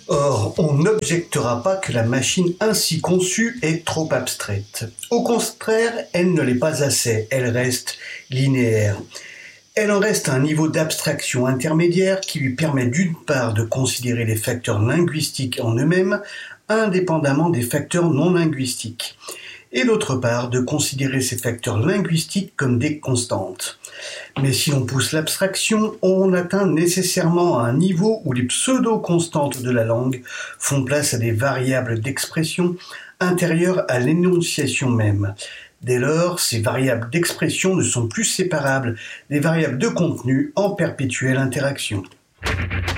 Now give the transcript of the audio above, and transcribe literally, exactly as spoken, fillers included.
Or, on n'objectera pas que la machine ainsi conçue est trop abstraite. Au contraire, elle ne l'est pas assez, elle reste linéaire. Elle en reste à un niveau d'abstraction intermédiaire qui lui permet d'une part de considérer les facteurs linguistiques en eux-mêmes, indépendamment des facteurs non linguistiques, et d'autre part de considérer ces facteurs linguistiques comme des constantes. Mais si l'on pousse l'abstraction, on atteint nécessairement à un niveau où les pseudo-constantes de la langue font place à des variables d'expression intérieures à l'énonciation même. Dès lors, ces variables d'expression ne sont plus séparables des variables de contenu en perpétuelle interaction.